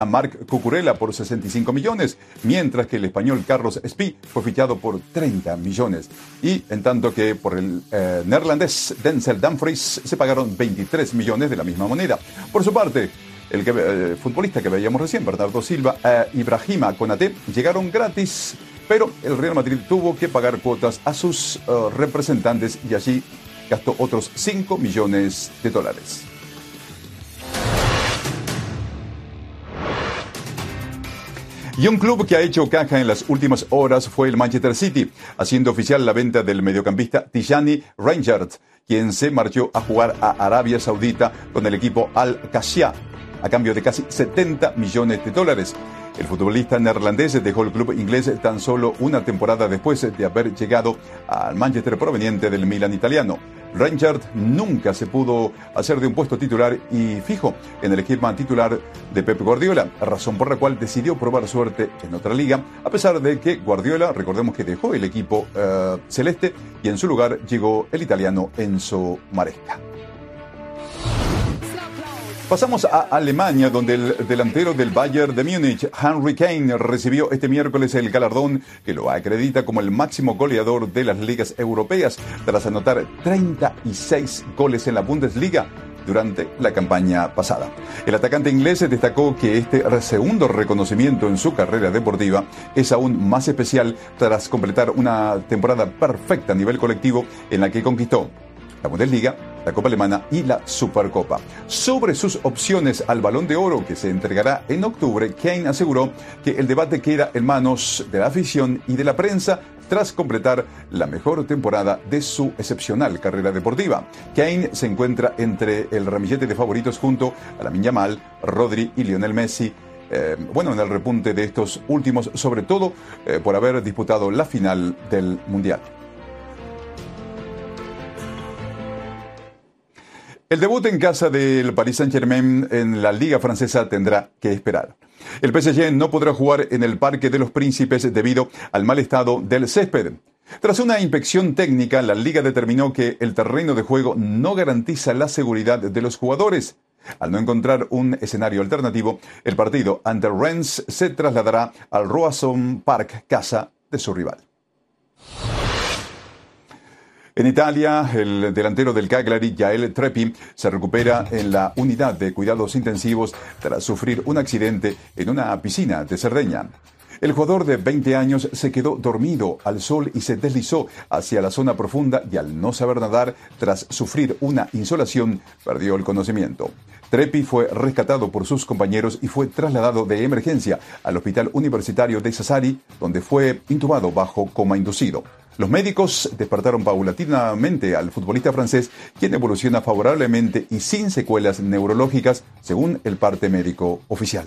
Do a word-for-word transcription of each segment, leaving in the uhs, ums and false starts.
a Marc Cucurella por sesenta y cinco millones, mientras que el español Carlos Espí fue fichado por treinta millones. Y en tanto que por el eh, neerlandés Denzel Dumfries se pagaron veintitrés millones de la misma moneda. Por su parte, el que, eh, futbolista que veíamos recién, Bernardo Silva, e Ibrahima Konaté, llegaron gratis, pero el Real Madrid tuvo que pagar cuotas a sus uh, representantes y allí gastó otros cinco millones de dólares. Y un club que ha hecho caja en las últimas horas fue el Manchester City, haciendo oficial la venta del mediocampista Tijani Reinders, quien se marchó a jugar a Arabia Saudita con el equipo Al-Qassia, a cambio de casi setenta millones de dólares. El futbolista neerlandés dejó el club inglés tan solo una temporada después de haber llegado al Manchester proveniente del Milan italiano. Reinders nunca se pudo hacer de un puesto titular y fijo en el esquema titular de Pep Guardiola, razón por la cual decidió probar suerte en otra liga, a pesar de que Guardiola, recordemos que dejó el equipo uh, celeste y en su lugar llegó el italiano Enzo Maresca. Pasamos a Alemania, donde el delantero del Bayern de Múnich, Harry Kane, recibió este miércoles el galardón que lo acredita como el máximo goleador de las ligas europeas, tras anotar treinta y seis goles en la Bundesliga durante la campaña pasada. El atacante inglés destacó que este segundo reconocimiento en su carrera deportiva es aún más especial tras completar una temporada perfecta a nivel colectivo en la que conquistó la Bundesliga, la Copa Alemana y la Supercopa. Sobre sus opciones al Balón de Oro, que se entregará en octubre, Kane aseguró que el debate queda en manos de la afición y de la prensa tras completar la mejor temporada de su excepcional carrera deportiva. Kane se encuentra entre el ramillete de favoritos junto a Lamine Yamal, Rodri y Lionel Messi. Eh, bueno, en el repunte de estos últimos, sobre todo eh, por haber disputado la final del Mundial. El debut en casa del Paris Saint-Germain en la Liga Francesa tendrá que esperar. El P S G no podrá jugar en el Parque de los Príncipes debido al mal estado del césped. Tras una inspección técnica, la Liga determinó que el terreno de juego no garantiza la seguridad de los jugadores. Al no encontrar un escenario alternativo, el partido ante Rennes se trasladará al Roazhon Park, casa de su rival. En Italia, el delantero del Cagliari, Yael Treppi, se recupera en la unidad de cuidados intensivos tras sufrir un accidente en una piscina de Cerdeña. El jugador de veinte años se quedó dormido al sol y se deslizó hacia la zona profunda y al no saber nadar, tras sufrir una insolación, perdió el conocimiento. Treppi fue rescatado por sus compañeros y fue trasladado de emergencia al Hospital Universitario de Sassari, donde fue intubado bajo coma inducido. Los médicos despertaron paulatinamente al futbolista francés, quien evoluciona favorablemente y sin secuelas neurológicas, según el parte médico oficial.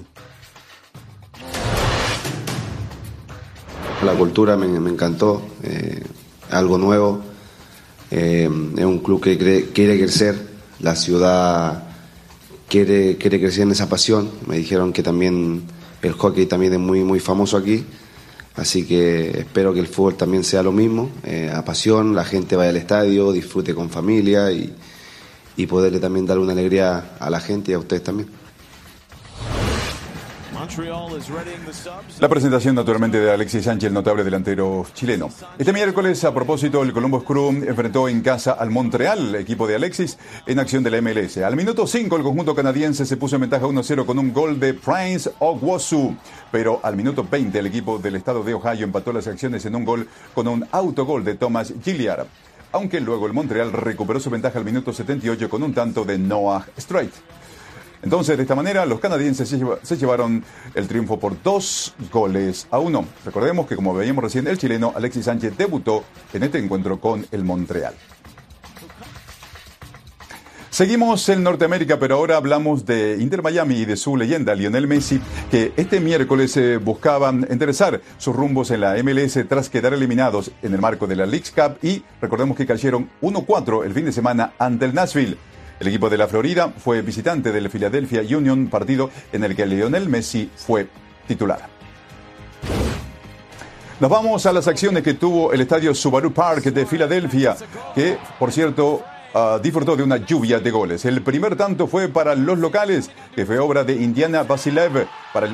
La cultura me, me encantó, eh, algo nuevo, eh, es un club que cree, quiere crecer, la ciudad quiere, quiere crecer en esa pasión. Me dijeron que también el hockey también es muy, muy famoso aquí. Así que espero que el fútbol también sea lo mismo, eh, a pasión, la gente vaya al estadio, disfrute con familia y, y poderle también dar una alegría a la gente y a ustedes también. La presentación naturalmente de Alexis Sánchez, el notable delantero chileno. Este miércoles, a propósito, el Columbus Crew enfrentó en casa al Montreal, equipo de Alexis, en acción de la M L S. Al minuto cinco, el conjunto canadiense se puso en ventaja uno cero con un gol de Prince Ogwusu. Pero al minuto veinte, el equipo del estado de Ohio empató las acciones en un gol con un autogol de Thomas Gilliard. Aunque luego el Montreal recuperó su ventaja al minuto setenta y ocho con un tanto de Noah Strait. Entonces, de esta manera, los canadienses se, lleva, se llevaron el triunfo por dos goles a uno. Recordemos que, como veíamos recién, el chileno Alexis Sánchez debutó en este encuentro con el Montreal. Seguimos en Norteamérica, pero ahora hablamos de Inter Miami y de su leyenda, Lionel Messi, que este miércoles eh, buscaban enderezar sus rumbos en la M L S tras quedar eliminados en el marco de la Leagues Cup y recordemos que cayeron uno cuatro el fin de semana ante el Nashville. El equipo de la Florida fue visitante del Philadelphia Union, partido en el que Lionel Messi fue titular. Nos vamos a las acciones que tuvo el estadio Subaru Park de Filadelfia, que, por cierto, uh, disfrutó de una lluvia de goles. El primer tanto fue para los locales, que fue obra de Indiana Vassilev. Para el